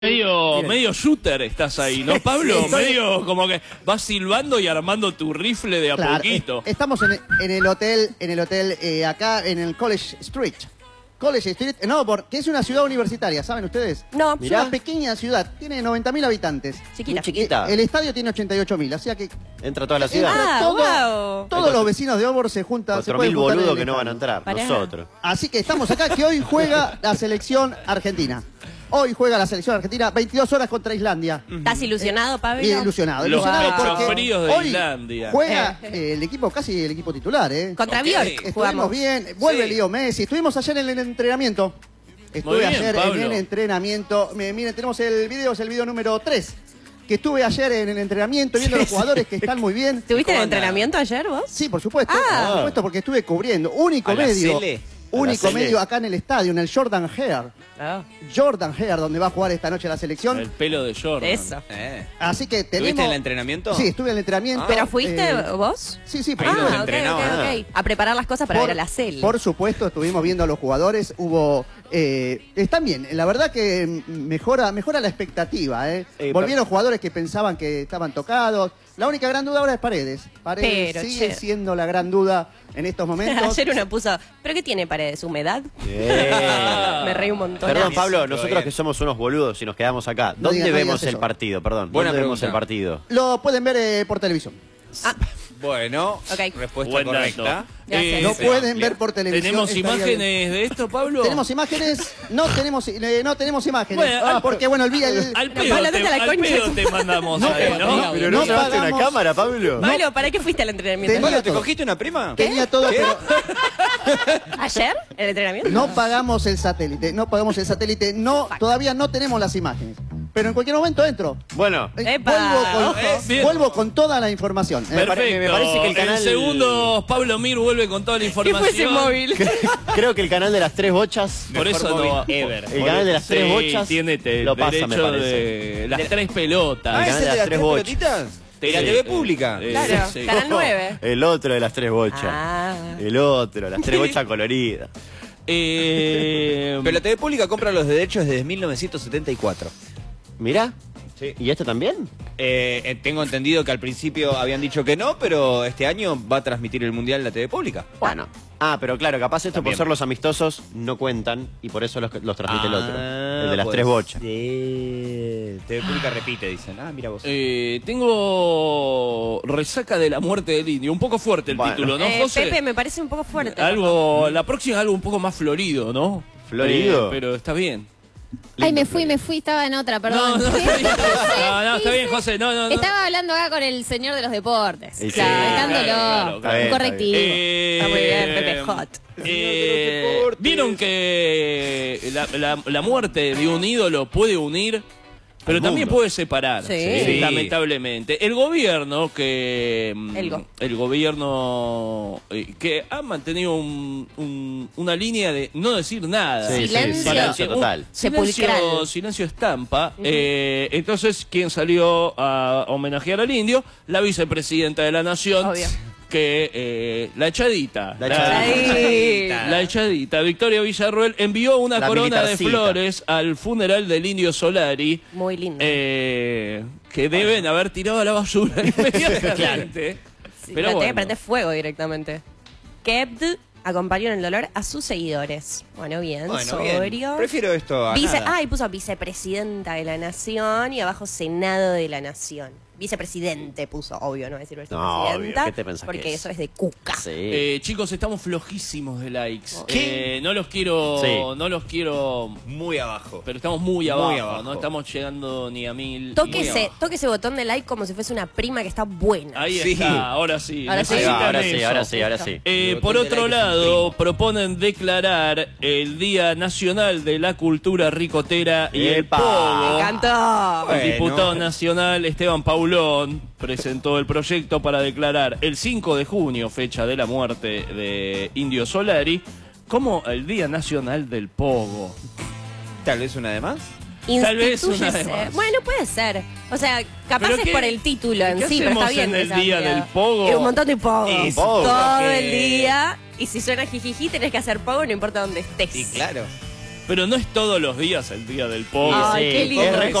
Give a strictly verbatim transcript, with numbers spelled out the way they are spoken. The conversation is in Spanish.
Medio, medio shooter estás ahí, ¿no, Pablo? Estoy... Medio como que vas silbando y armando tu rifle de a claro, poquito. Es, estamos en, en el hotel, en el hotel eh, acá en el College Street. College Street, no, porque es una ciudad universitaria, ¿saben ustedes? No. Es Mirá. una pequeña ciudad, tiene noventa mil habitantes. Chiquita. chiquita. El estadio tiene ochenta y ocho mil, así que... Entra toda la ciudad. Ah, todo, wow. Todos los vecinos de Obor se juntan. cuatro mil boludos que no van a entrar, Pará. nosotros. Así que estamos acá, que hoy juega la selección argentina. Hoy juega la selección argentina, veintidós horas contra Islandia. ¿Estás ilusionado, Pablo? Bien ilusionado. Los ilusionado pechos fríos de hoy Islandia. Juega eh, el equipo, casi el equipo titular, ¿eh? Contra okay. Bjork Estuvimos jugamos. bien, vuelve sí. Leo Messi. Estuvimos ayer en el entrenamiento. Estuve bien, ayer Pablo. en el entrenamiento. Miren, tenemos el video, es el video número tres. Que estuve ayer en el entrenamiento viendo a los jugadores que están muy bien. ¿Tuviste el entrenamiento ayer vos? Sí, por supuesto. Ah. Por supuesto, porque estuve cubriendo. Único medio. Único medio acá en el estadio, en el Jordan Hair. Oh. Jordan Hair, donde va a jugar esta noche la selección. El pelo de Jordan. Eso. Eh. Así que tenemos... ¿Estuviste en el entrenamiento? Sí, estuve en el entrenamiento. ¿Pero fuiste eh, vos? Sí, sí. Ahí los Ah, ok, entrenaban, ok, ok. A preparar las cosas para por, ver a la cel. Por supuesto, estuvimos viendo a los jugadores. Hubo... Eh, están bien, la verdad que mejora, mejora la expectativa. ¿eh? Eh, Volvieron jugadores que pensaban que estaban tocados. La única gran duda ahora es Paredes. Paredes Pero, sigue che. siendo la gran duda en estos momentos. Ayer uno puso, ¿pero qué tiene Paredes? ¿Humedad? Yeah. Me reí un montón. Perdón, Pablo, Todo nosotros bien. que somos unos boludos y nos quedamos acá. No ¿Dónde digas- no vemos digas el eso. partido? Perdón. Buena ¿Dónde vemos pregunta. el partido? Lo pueden ver eh, por televisión. Ah, Bueno, Ok. respuesta Buen correcta. dato. Gracias. Lo sí. pueden bien. ver por televisión. ¿Tenemos estaría imágenes bien. de esto, Pablo? ¿Tenemos imágenes? No tenemos, eh, no tenemos imágenes. Bueno, ah, al- porque bueno, el, el, Al No, pedo, Pablo, te, andate a la al concha. pedo te mandamos No, ahí, ¿no? no, Pero no no llevaste una pagamos- cámara, Pablo. Pablo, ¿para qué fuiste al entrenamiento? Tenía Pablo, ¿te todo. cogiste una prima? tenía todo, ¿Qué? pero ¿Ayer? ¿El entrenamiento? no pagamos el satélite. No pagamos el satélite. No, todavía no tenemos las imágenes. Pero en cualquier momento entro. Bueno, Eh, Epa. Vuelvo con, Eh, bien. vuelvo con toda la información. Eh, Perfecto. me parece que el canal- En segundos, Pablo Mir vuelve con toda la ¿Qué información. fue ese móvil? creo que el canal de las tres bochas... Por Mejor eso no móvil va. ever. El canal de las tres Sí, bochas tiene te- lo pasa, derecho me parece. de las De- tres pelotas. Ah, El ¿ese canal de de las las tres tres bochas. pelotitas? ¿De la Sí, T V eh, pública? eh, Claro, sí. Canal nueve. El otro de las tres bochas. Ah. El otro, las tres bochas coloridas. Eh, Pero la T V pública compra los derechos desde mil novecientos setenta y cuatro. Mirá. Sí. ¿Y este también? Eh, eh, tengo entendido que al principio habían dicho que no, pero este año va a transmitir el Mundial la T V pública. Bueno. Ah, pero claro, capaz esto También. por ser los amistosos no cuentan y por eso los, los transmite el otro. Ah, El de las pues, tres bochas. sí. T V pública repite, dicen. Ah, mira vos. eh, tengo resaca de la muerte del indio. Un poco fuerte el Bueno. título, ¿no, Eh, José? Pepe, me parece un poco fuerte. Algo, la próxima algo un poco más florido, ¿no? ¿Florido? Eh, pero está bien. Ay, me fui, me fui, estaba en otra, No, perdón. no, está bien. No, no, está bien, José. No, no, no. Estaba hablando acá con el señor de los deportes. Sí, Sacándolo. claro, claro, claro. Un correctivo. Eh, Está muy bien, Pepe Hot. eh, Vieron que la, la- la muerte de un ídolo puede unir, pero Al también mundo. puede separar. Sí. eh, lamentablemente. El gobierno que. mm, El go. el gobierno eh, que ha mantenido un- un- una línea de no decir nada. Sí, sí, Silencio. silencio Un- total. Silencio, Sepulcral. silencio estampa. Eh, entonces, ¿quién salió a homenajear al indio? La vicepresidenta de la nación. Obvio. Que eh, la echadita. La echadita. La echadita. Victoria Villarruel envió una La corona de militarcita. flores al funeral del indio Solari. Muy lindo. eh, que deben haber tirado a la basura inmediatamente. Sí, Pero la bueno. T V prende fuego directamente. Kebd acompañó en el dolor a sus seguidores. Bueno, bien, Bueno, bien. sobrio. Prefiero esto a Vice, nada. ah, y puso vicepresidenta de la nación y abajo Senado de la Nación. Vicepresidente puso, obvio, no decir No, vicepresidenta. obvio, ¿qué te pensás porque que es? eso es de cuca. Sí. Eh, chicos, estamos flojísimos de likes. ¿Qué? Eh, no los quiero, Sí. no los quiero, Muy abajo. pero estamos muy Muy abajo, abajo. no estamos llegando ni a mil. Toque Muy ese, abajo. toque ese botón de like como si fuese una prima que está buena. Ahí Sí. está, ahora sí. Ahora sí. Ahí va, ahora necesitan sí, eso. ahora sí, ahora sí. Eh, El por botón de otro like es un lado, primo. proponen declarar el Día Nacional de la Cultura Ricotera y el ¡Epa! Pogo. Me encantó. Bueno. El diputado nacional Esteban Paulón presentó el proyecto para declarar el cinco de junio, fecha de la muerte de Indio Solari, como el Día Nacional del Pogo. Tal vez una de más. Tal vez una Instituyese. de más. Bueno, puede ser. O sea, capaz ¿Pero es qué- por el título en qué sí, pero está hacemos bien. en el esa día idea. del pogo? Y un montón de pogo. Y pogo. Todo Que- el día. Y si suena jijiji, tenés que hacer pogo, no importa dónde estés. Sí, claro. Pero no es todos los días el día del pogo. Ay, qué lindo. Es